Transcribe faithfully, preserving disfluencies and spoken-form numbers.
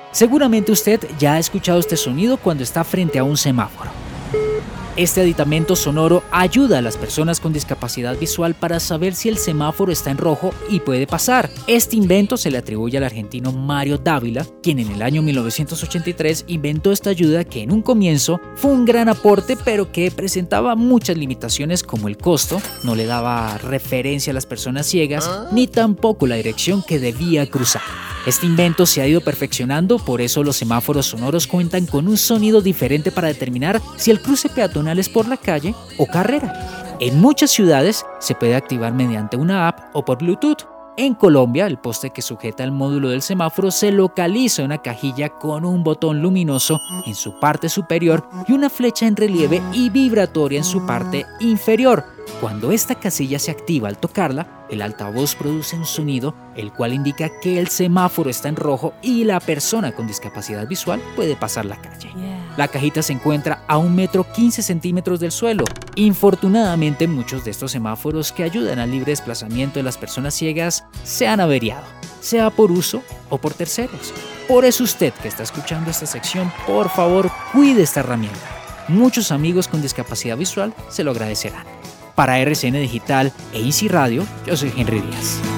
Seguramente usted ya ha escuchado este sonido cuando está frente a un semáforo. Este aditamento sonoro ayuda a las personas con discapacidad visual para saber si el semáforo está en rojo y puede pasar. Este invento se le atribuye al argentino Mario Dávila, quien en el año mil novecientos ochenta y tres inventó esta ayuda que en un comienzo fue un gran aporte, pero que presentaba muchas limitaciones como el costo, no le daba referencia a las personas ciegas, ni tampoco la dirección que debía cruzar. Este invento se ha ido perfeccionando, por eso los semáforos sonoros cuentan con un sonido diferente para determinar si el cruce peatonal es por la calle o carrera. En muchas ciudades se puede activar mediante una app o por Bluetooth. En Colombia, el poste que sujeta el módulo del semáforo se localiza en una cajilla con un botón luminoso en su parte superior y una flecha en relieve y vibratoria en su parte inferior. Cuando esta casilla se activa al tocarla, el altavoz produce un sonido, el cual indica que el semáforo está en rojo y la persona con discapacidad visual puede pasar la calle. La cajita se encuentra a un metro quince centímetros del suelo. Infortunadamente, muchos de estos semáforos que ayudan al libre desplazamiento de las personas ciegas se han averiado, sea por uso o por terceros. Por eso usted que está escuchando esta sección, por favor, cuide esta herramienta. Muchos amigos con discapacidad visual se lo agradecerán. Para R C N Digital e Easy Radio, yo soy Henry Díaz.